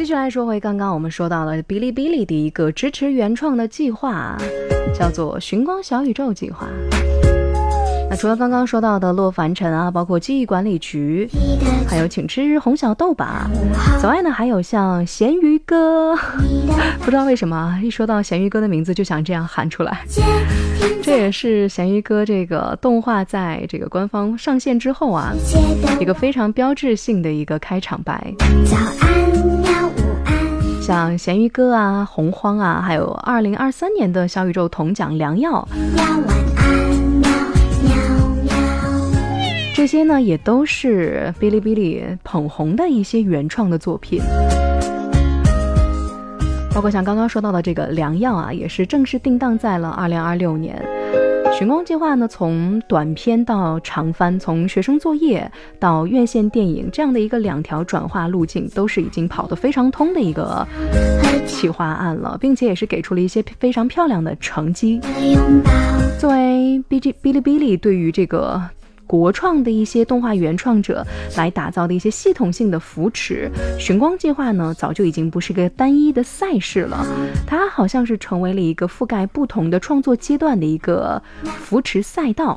续来说回刚刚我们说到了哔哩哔哩的一个支持原创的计划，叫做寻光小宇宙计划。那除了刚刚说到的洛凡尘啊，包括记忆管理局，还有请吃红小豆吧。此外呢，还有像咸鱼哥，不知道为什么一说到咸鱼哥的名字就想这样喊出来。这也是咸鱼哥这个动画在这个官方上线之后啊，一个非常标志性的一个开场白。早安喵，午安。像咸鱼哥啊、洪荒啊，还有2023年的小宇宙铜奖良药。这些呢也都是哔哩哔哩捧红的一些原创的作品，包括像刚刚说到的这个良药啊，也是正式定档在了2026年。寻光计划呢，从短片到长番，从学生作业到院线电影，这样的一个2条转化路径都是已经跑得非常通的一个企划案了，并且也是给出了一些非常漂亮的成绩。作为哔哩哔哩对于这个国创的一些动画原创者来打造的一些系统性的扶持，寻光计划呢早就已经不是个单一的赛事了，它好像是成为了一个覆盖不同的创作阶段的一个扶持赛道。